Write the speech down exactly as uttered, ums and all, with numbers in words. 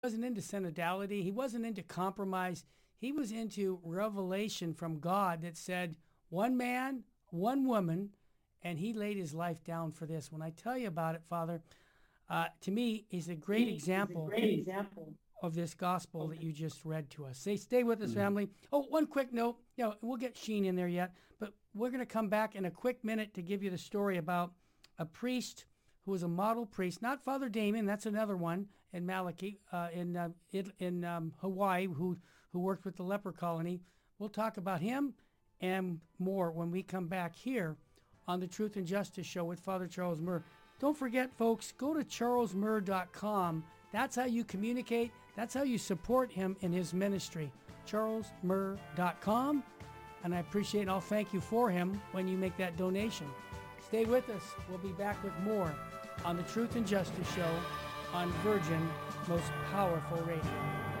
wasn't into synodality. He wasn't into compromise. He was into revelation from God that said, one man, one woman, and he laid his life down for this. When I tell you about it, Father, uh, to me, is a great He example, is a great example of this gospel that you just read to us. Say, stay with us, family. Oh, one quick note. You know, we'll get Sheen in there yet, but we're going to come back in a quick minute to give you the story about a priest who was a model priest, not Father Damien. That's another one in Malachi, uh, in uh, in, in um, Hawaii, who who worked with the leper colony. We'll talk about him and more when we come back here on the Truth and Justice Show with Father Charles Murr. Don't forget, folks, go to charles murr dot com. That's how you communicate. That's how you support him in his ministry. charles murr dot com. And I appreciate, I'll thank you for him when you make that donation. Stay with us. We'll be back with more on the Truth and Justice Show on Virgin Most Powerful Radio.